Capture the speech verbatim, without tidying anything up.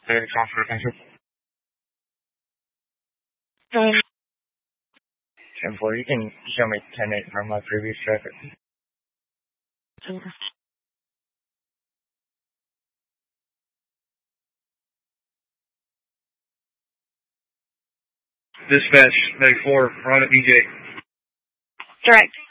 Daily transfer, thank you. ten four, you can show me ten eight from my previous traffic. Dispatch, ninety-four, run at B J. Direct.